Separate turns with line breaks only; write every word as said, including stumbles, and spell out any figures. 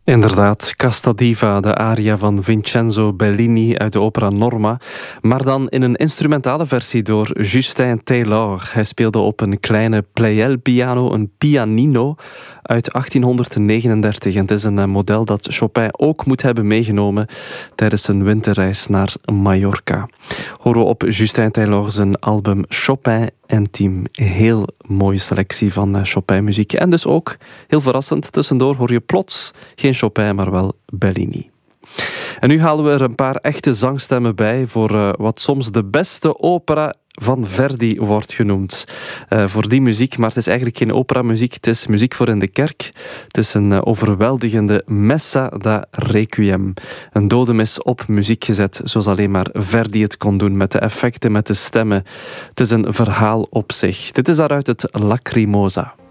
Inderdaad, Casta Diva, de aria van Vincenzo Bellini uit de opera Norma, maar dan in een instrumentale versie door Justin Taylor. Hij speelde op een kleine Pleyel-piano, een pianino uit achttienhonderdnegenendertig. En het is een model dat Chopin ook moet hebben meegenomen tijdens zijn winterreis naar Mallorca. Horen we op Justin Taylor zijn album Chopin Intime. Heel mooie selectie van Chopin-muziek. En dus ook, heel verrassend, tussendoor hoor je plots geen Chopin, maar wel Bellini. En nu halen we er een paar echte zangstemmen bij voor uh, wat soms de beste opera van Verdi wordt genoemd. Uh, voor die muziek, maar het is eigenlijk geen operamuziek, het is muziek voor in de kerk. Het is een uh, overweldigende Messa da Requiem. Een dodenmis op muziek gezet, zoals alleen maar Verdi het kon doen, met de effecten, met de stemmen. Het is een verhaal op zich. Dit is daaruit het Lacrimosa.